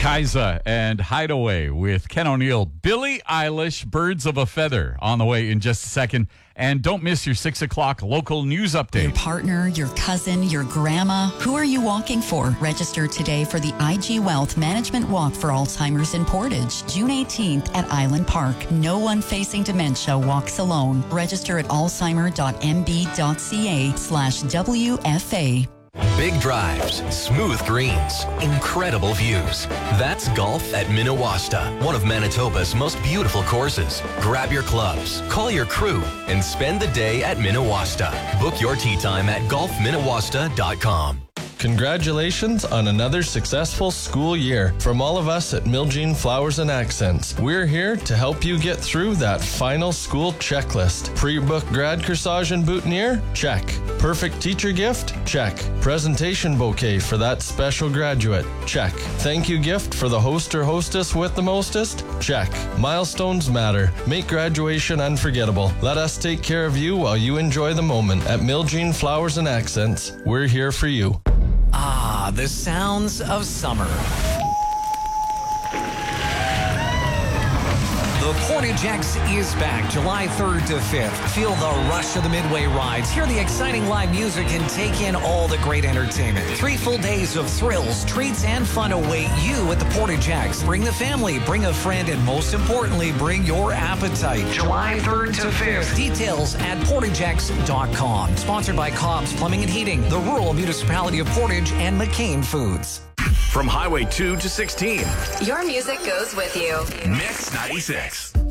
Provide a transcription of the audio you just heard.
Kaisa and Hideaway with Ken O'Neill. Billie Eilish, Birds of a Feather, on the way in just a second. And don't miss your 6 o'clock local news update. Your partner, your cousin, your grandma. Who are you walking for? Register today for the IG Wealth Management Walk for Alzheimer's in Portage, June 18th at Island Park. No one facing dementia walks alone. Register at alzheimer.mb.ca/WFA. Big drives, smooth greens, incredible views. That's golf at Minawasta, one of Manitoba's most beautiful courses. Grab your clubs, call your crew, and spend the day at Minawasta. Book your tee time at golfminawasta.com. Congratulations on another successful school year. From all of us at Miljean Flowers and Accents, we're here to help you get through that final school checklist. Pre-book grad corsage and boutonniere? Check. Perfect teacher gift? Check. Presentation bouquet for that special graduate? Check. Thank you gift for the host or hostess with the mostest? Check. Milestones matter. Make graduation unforgettable. Let us take care of you while you enjoy the moment. At Miljean Flowers and Accents, we're here for you. Ah, the sounds of summer. The Portage X is back July 3rd to 5th. Feel the rush of the Midway rides, hear the exciting live music, and take in all the great entertainment. 3 full days of thrills, treats, and fun await you at the Portage X. Bring the family, bring a friend, and most importantly, bring your appetite. July 3rd to 5th. Details at portagex.com. Sponsored by Cobb's Plumbing and Heating, the Rural Municipality of Portage, and McCain Foods. From Highway 2 to 16. Your music goes with you. Mix 96.